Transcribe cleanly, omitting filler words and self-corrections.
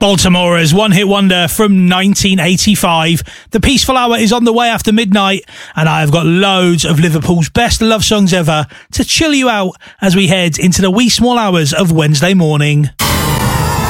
Baltimore's one-hit wonder from 1985. The Peaceful Hour is on the way after midnight, and I have got loads of Liverpool's best love songs ever to chill you out as we head into the wee small hours of Wednesday morning.